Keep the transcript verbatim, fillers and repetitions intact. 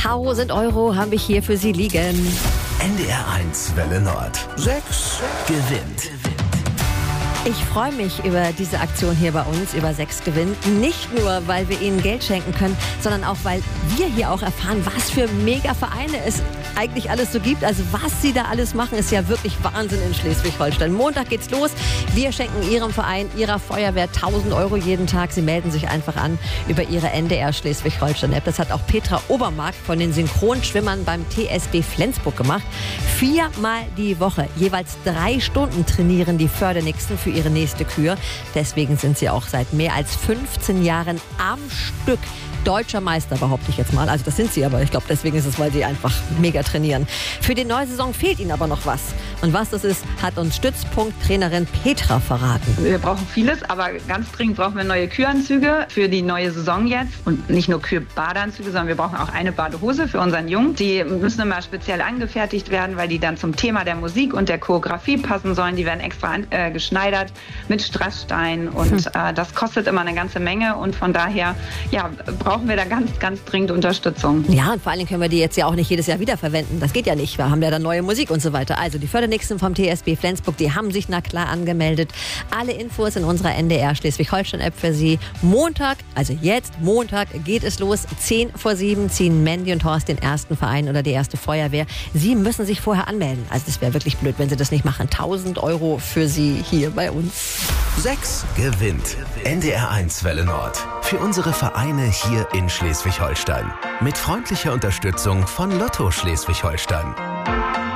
tausend Euro habe ich hier für Sie liegen. N D R eins Welle Nord. Sechs gewinnt. Ich freue mich über diese Aktion hier bei uns, über sechs gewinnt. Nicht nur, weil wir Ihnen Geld schenken können, sondern auch, weil wir hier auch erfahren, was für Mega-Vereine es eigentlich alles so gibt. Also was Sie da alles machen, ist ja wirklich Wahnsinn in Schleswig-Holstein. Montag geht's los. Wir schenken Ihrem Verein, Ihrer Feuerwehr tausend Euro jeden Tag. Sie melden sich einfach an über Ihre N D R Schleswig-Holstein-App. Das hat auch Petra Obermark von den Synchronschwimmern beim T S B Flensburg gemacht. Viermal die Woche, jeweils drei Stunden trainieren die Fördernixen für ihre nächste Kür. Deswegen sind sie auch seit mehr als fünfzehn Jahren am Stück deutscher Meister, behaupte ich jetzt mal. Also das sind sie, aber ich glaube, deswegen ist es, weil sie einfach mega trainieren. Für die neue Saison fehlt ihnen aber noch was. Und was das ist, hat uns Stützpunkt-Trainerin Petra verraten. Wir brauchen vieles, aber ganz dringend brauchen wir neue Küranzüge für die neue Saison jetzt. Und nicht nur Kühe-Badeanzüge, sondern wir brauchen auch eine Badehose für unseren Jungen. Die müssen immer speziell angefertigt werden, weil die dann zum Thema der Musik und der Choreografie passen sollen. Die werden extra an, äh, geschneidert mit Strassstein und hm. äh, das kostet immer eine ganze Menge. Und von daher, ja, brauchen wir da ganz, ganz dringend Unterstützung. Ja, und vor allen Dingen können wir die jetzt ja auch nicht jedes Jahr wiederverwenden. Das geht ja nicht. Wir haben ja dann neue Musik und so weiter. Also die Fördernixen vom T S B Flensburg, die haben sich na klar angemeldet. Alle Infos in unserer N D R Schleswig-Holstein-App für Sie. Montag, also jetzt Montag, geht es los. zehn vor sieben ziehen Mandy und Horst den ersten Verein oder die erste Feuerwehr. Sie müssen sich vorher anmelden. Also das wäre wirklich blöd, wenn Sie das nicht machen. tausend Euro für Sie hier bei uns. Sechs gewinnt. N D R eins Welle Nord. Für unsere Vereine hier in Schleswig-Holstein. Mit freundlicher Unterstützung von Lotto Schleswig-Holstein.